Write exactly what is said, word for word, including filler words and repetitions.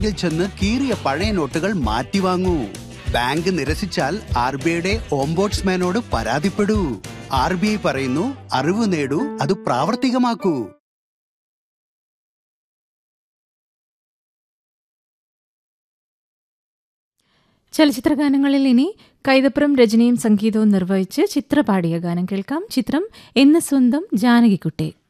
ിൽ ചെന്ന് കീറിയ പഴയ നോട്ടുകൾ മാറ്റിവാങ്ങൂ. ബാങ്ക് നിരസിച്ചാൽ ആർ ബി ഐയുടെ ഓംബോഡ്സ്മാനോട് പരാതിപ്പെടൂ. ആർ ബി ഐ പറയുന്നു, അറിവ് നേടൂ, അത് പ്രാവർത്തികമാക്കൂ. ചലച്ചിത്ര ഗാനങ്ങളിൽ ഇനി കൈതപ്പുറം രചനയും സംഗീതവും നിർവഹിച്ച് ചിത്ര പാടിയ ഗാനം കേൾക്കാം. ചിത്രം എന്ന് സ്വന്തം ജാനകിക്കുട്ടി.